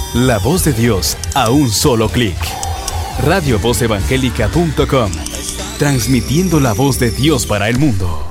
La voz de Dios a un solo clic. RadioVozEvangélica.com. Transmitiendo la voz de Dios para el mundo.